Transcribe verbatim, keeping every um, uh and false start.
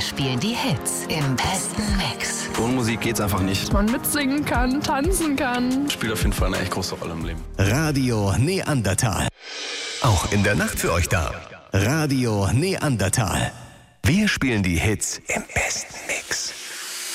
spielen die Hits im besten Mix. Ohne Musik geht's einfach nicht. Dass man mitsingen kann, tanzen kann. Spielt auf jeden Fall eine echt große Rolle im Leben. Radio Neandertal. Auch in der Nacht für euch da. Radio Neandertal. Wir spielen die Hits im besten